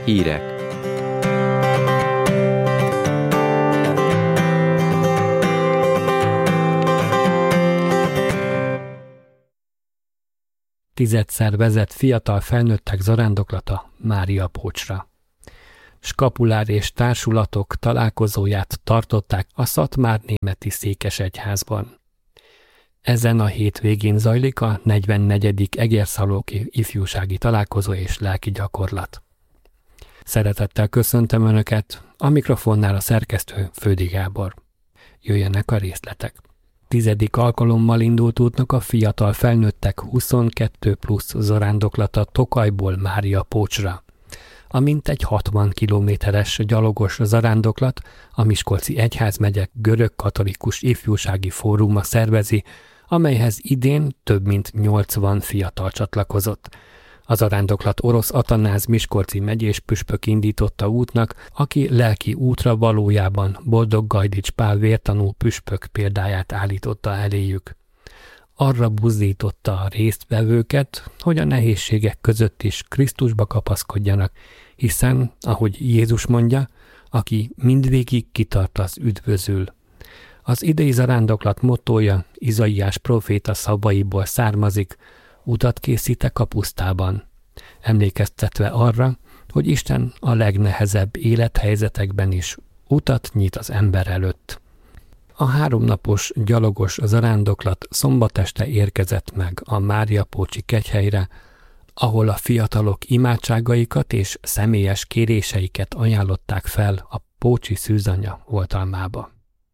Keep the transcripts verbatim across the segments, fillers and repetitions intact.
Hírek. Tizedszer vezet fiatal felnőttek zarándoklata Máriapócsra. Skapulár és társulatok találkozóját tartották a szatmárnémeti székesegyházban. Ezen a hétvégén zajlik a negyvennegyedik Egerszalóki ifjúsági találkozó és lelki gyakorlat. Szeretettel köszöntöm Önöket, a mikrofonnál a szerkesztő Földi Gábor. Jöjjenek a részletek. Tizedik alkalommal indult útnak a fiatal felnőttek huszonkettő plusz zarándoklata Tokajból Máriapócsra. A mintegy hatvan kilométeres gyalogos zarándoklat a Miskolci Egyházmegye görög-katolikus ifjúsági fóruma szervezi, amelyhez idén több mint nyolcvan fiatal csatlakozott. A zarándoklat Orosz Atanáz miskolci megyés püspök indította útnak, aki lelki útra valójában Boldog Gajdics Pál vértanú püspök példáját állította eléjük. Arra buzdította a résztvevőket, hogy a nehézségek között is Krisztusba kapaszkodjanak, hiszen, ahogy Jézus mondja, aki mindvégig kitart, az üdvözül. Az idei zarándoklat mottója Izaiás próféta szavaiból származik: utat készítek a pusztában, emlékeztetve arra, hogy Isten a legnehezebb élethelyzetekben is utat nyit az ember előtt. A háromnapos gyalogos zarándoklat szombat este érkezett meg a Máriapócsi kegyhelyre, ahol a fiatalok imádságaikat és személyes kéréseiket ajánlották fel a Pócsi Szűzanya oltalmába.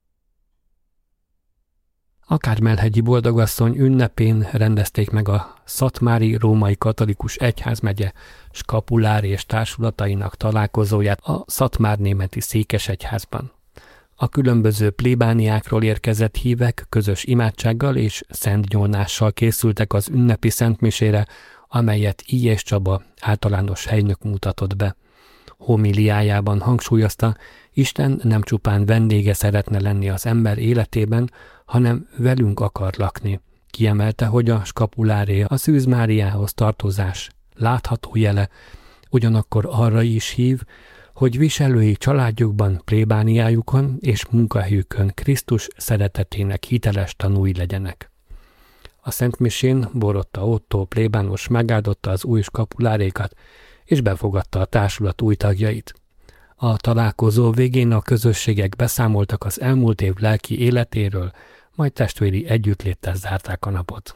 A Kármelhegyi Boldogasszony ünnepén rendezték meg a Szatmári Római Katolikus Egyházmegye skapulár és társulatainak találkozóját a szatmárnémeti székesegyházban. A különböző plébániákról érkezett hívek közös imádsággal és szentgyónással készültek az ünnepi szentmisére, amelyet Illyés Csaba általános helynök mutatott be. Homiliájában hangsúlyozta, Isten nem csupán vendége szeretne lenni az ember életében, hanem velünk akar lakni. Kiemelte, hogy a skapuláré a Szűz Máriához tartozás látható jele, ugyanakkor arra is hív, hogy viselői családjukban, plébániájukon és munkahelyükön Krisztus szeretetének hiteles tanúi legyenek. A szentmisén Borotta Ottó plébános megáldotta az új skapulárékat, és befogadta a társulat új tagjait. A találkozó végén a közösségek beszámoltak az elmúlt év lelki életéről, majd testvéri együttléttel zárták a napot.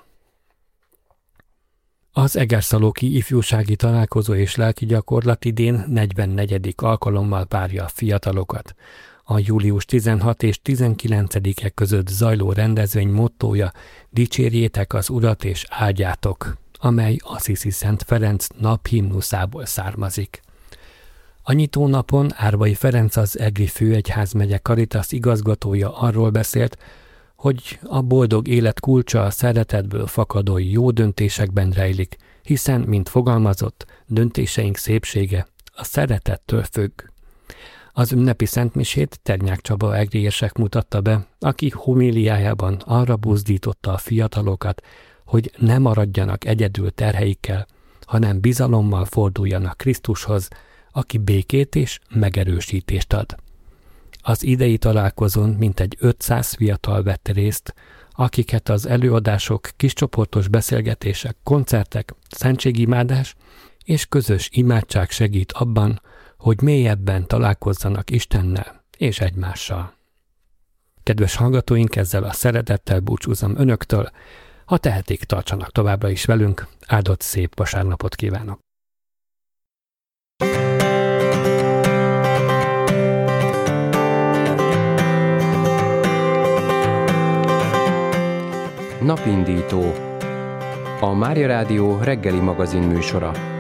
Az Egerszalóki ifjúsági találkozó és lelki gyakorlat idén negyvennegyedik alkalommal várja a fiatalokat. A július tizenhatodika és tizenkilencedike között zajló rendezvény mottója dicsérjétek az Urat és áldjátok, amely Assisi Szent Ferenc naphimnuszából származik. A nyitónapon Árvai Ferenc, az Egri Főegyházmegye Caritas igazgatója arról beszélt, hogy a boldog élet kulcsa a szeretetből fakadó jó döntésekben rejlik, hiszen, mint fogalmazott, döntéseink szépsége a szeretettől függ. Az ünnepi szentmisét Ternyák Csaba egriérsek mutatta be, aki homiliájában arra buzdította a fiatalokat, hogy ne maradjanak egyedül terheikkel, hanem bizalommal forduljanak Krisztushoz, aki békét és megerősítést ad. Az idei találkozón mintegy ötszáz fiatal vett részt, akiket az előadások, kiscsoportos beszélgetések, koncertek, szentségimádás és közös imádság segít abban, hogy mélyebben találkozzanak Istennel és egymással. Kedves hallgatóink, ezzel a szeretettel búcsúzom Önöktől, ha tehetik, tartsanak továbbra is velünk, áldott szép vasárnapot kívánok! Napindító. A Mária Rádió reggeli magazin műsora.